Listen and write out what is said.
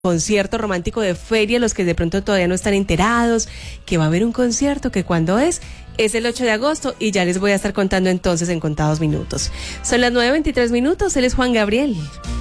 concierto romántico de feria, los que de pronto todavía no están enterados, que va a haber un concierto, que cuándo es el 8 de agosto y ya les voy a estar contando entonces en contados minutos. Son las 9:23 minutos, él es Juan Gabriel.